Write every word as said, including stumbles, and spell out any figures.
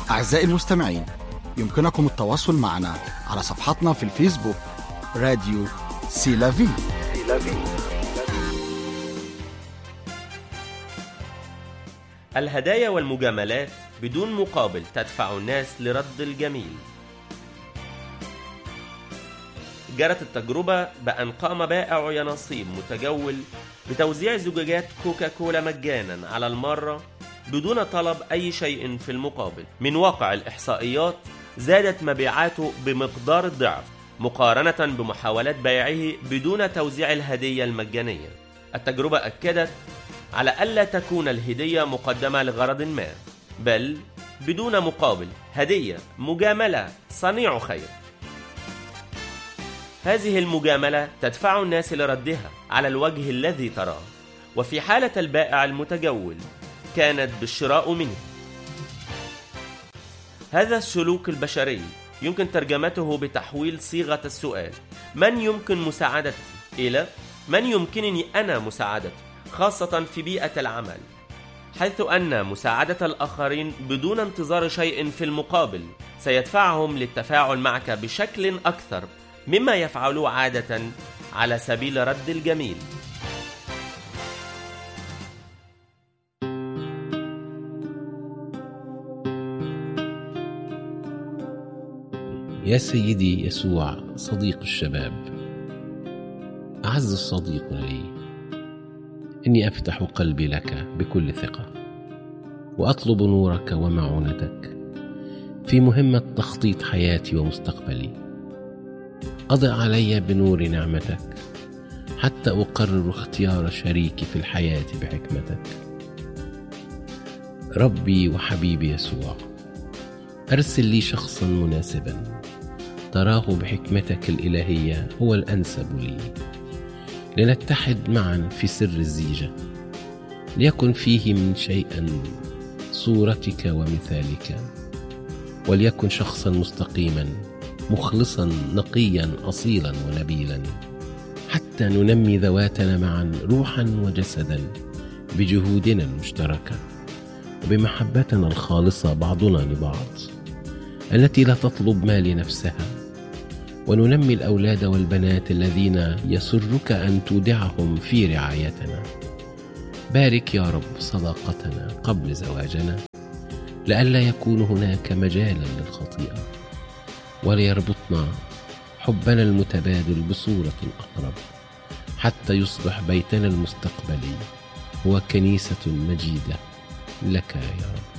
أعزائي المستمعين، يمكنكم التواصل معنا على صفحتنا في الفيسبوك راديو سيلافي. الهدايا والمجاملات بدون مقابل تدفع الناس لرد الجميل. جرت التجربة بأن قام بائع يناصيب متجول بتوزيع زجاجات كوكاكولا مجانا على المرة بدون طلب أي شيء في المقابل. من واقع الإحصائيات زادت مبيعاته بمقدار الضعف مقارنة بمحاولات بيعه بدون توزيع الهدية المجانية. التجربة أكدت على ألا تكون الهدية مقدمة لغرض ما، بل بدون مقابل، هدية، مجاملة، صنيع خير. هذه المجاملة تدفع الناس لردها على الوجه الذي تراه، وفي حالة البائع المتجول كانت بالشراء منه. هذا السلوك البشري يمكن ترجمته بتحويل صيغة السؤال من يمكن مساعدتي إلى من يمكنني أنا مساعدته، خاصة في بيئة العمل، حيث أن مساعدة الآخرين بدون انتظار شيء في المقابل سيدفعهم للتفاعل معك بشكل أكثر مما يفعلوه عادة على سبيل رد الجميل. يا سيدي يسوع صديق الشباب، أعز الصديق لي، إني أفتح قلبي لك بكل ثقة وأطلب نورك ومعونتك في مهمة تخطيط حياتي ومستقبلي. أضع علي بنور نعمتك حتى أقرر اختيار شريكي في الحياة بحكمتك. ربي وحبيبي يسوع، أرسل لي شخصا مناسبا تراه بحكمتك الإلهية هو الأنسب لي، لنتحد معا في سر الزيجة، ليكن فيه من شيئا صورتك ومثالك، وليكن شخصا مستقيما مخلصا نقيا أصيلا ونبيلا، حتى ننمي ذواتنا معا روحا وجسدا بجهودنا المشتركة وبمحبتنا الخالصة بعضنا لبعض التي لا تطلب ما لنفسها، وننمي الأولاد والبنات الذين يسرك أن تودعهم في رعايتنا. بارك يا رب صداقتنا قبل زواجنا لئلا يكون هناك مجالا للخطيئة، وليربطنا حبنا المتبادل بصورة أقرب حتى يصبح بيتنا المستقبلي هو كنيسة مجيدة لك يا رب.